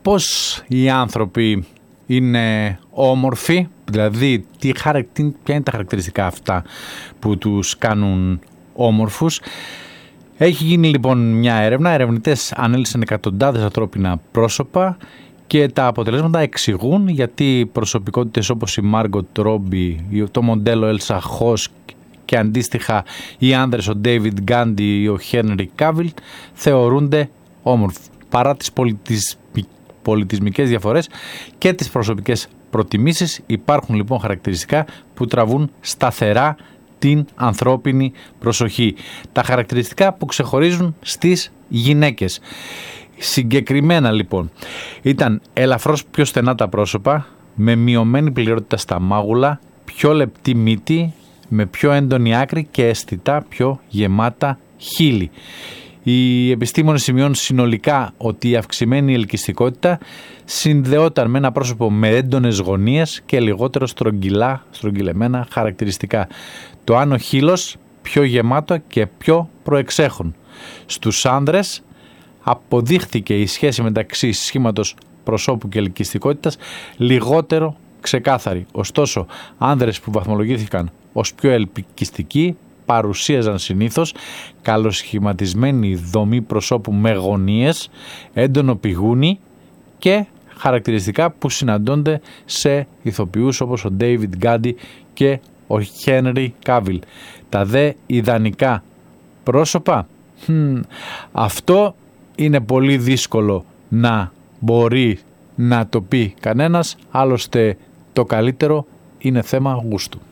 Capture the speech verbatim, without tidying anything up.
πώς οι άνθρωποι είναι όμορφοι, δηλαδή τι, ποια είναι τα χαρακτηριστικά αυτά που τους κάνουν όμορφους. Έχει γίνει λοιπόν μια έρευνα, ερευνητές ανέλυσαν εκατοντάδες ανθρώπινα πρόσωπα και τα αποτελέσματα εξηγούν γιατί προσωπικότητες όπως η Μάργκοτ Ρόμπι, το μοντέλο Έλσα Χόσκ και αντίστοιχα οι άνδρες ο Ντέιβιντ Γκάντι ή ο Χένρι Κάβιλ θεωρούνται όμορφοι. Παρά τις πολιτισ... πολιτισμικές διαφορές και τις προσωπικές προτιμήσεις, υπάρχουν λοιπόν χαρακτηριστικά που τραβούν σταθερά την ανθρώπινη προσοχή. Τα χαρακτηριστικά που ξεχωρίζουν στις γυναίκες. Συγκεκριμένα λοιπόν ήταν ελαφρώς πιο στενά τα πρόσωπα, με μειωμένη πληρότητα στα μάγουλα, πιο λεπτή μύτη, με πιο έντονη άκρη και αισθητά πιο γεμάτα χείλη. Οι επιστήμονες σημειώνουν συνολικά ότι η αυξημένη ελκυστικότητα συνδεόταν με ένα πρόσωπο με έντονες γωνίες και λιγότερο στρογγυλά, στρογγυλεμένα χαρακτηριστικά. Το άνω χείλος πιο γεμάτο και πιο προεξέχον. Στους άνδρες αποδείχθηκε η σχέση μεταξύ σχήματος προσώπου και ελκυστικότητας λιγότερο ξεκάθαρη. Ωστόσο, άνδρες που βαθμολογήθηκαν ως πιο ελκυστικοί παρουσίαζαν συνήθως καλοσχηματισμένη δομή προσώπου με γωνίες, έντονο πηγούνι και χαρακτηριστικά που συναντώνται σε ηθοποιούς όπως ο Ντέιβιντ Γκάντι και ο Χένρι Κάβιλ. Τα δε ιδανικά πρόσωπα, hm, αυτό είναι πολύ δύσκολο να μπορεί να το πει κανένας, άλλωστε το καλύτερο είναι θέμα γούστου.